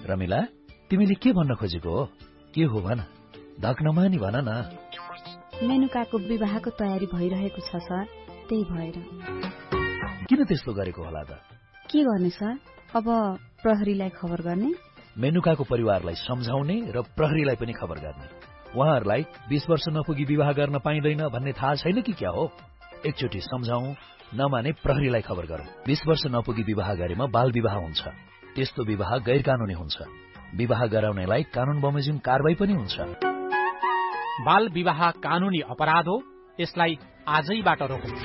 रमिला, तिमीले के भन्न खोजेको हो? के हो भन, धक नमानी भन न। मेनुकाको विवाहको तयारी भइरहेको छ सर, त्यही भएर। किन त्यस्तो गरेको होला त? के गर्ने सर, अब प्रहरीलाई खबर गर्ने। मेनुकाको परिवारलाई सम्झाउने र प्रहरीलाई पनि खबर गर्ने। उहाँहरूलाई 20 वर्ष नपुगी विवाह गर्न पाइँदैन भन्ने थाहा छैन कि क्या हो? एकचोटि सम्झाउँ, नमाने प्रहरीलाई खबर गरौँ। 20 वर्ष नपुगी विवाह गरेमा बाल विवाह हुन्छ। त्यस्तो विवाह गैर कानूनी हुन्छ। विवाह गराउनेलाई कानून बमोजिम कारबाही पनि हुन्छ। बाल विवाह कानूनी अपराध हो, यसलाई आजैबाट रोकौं।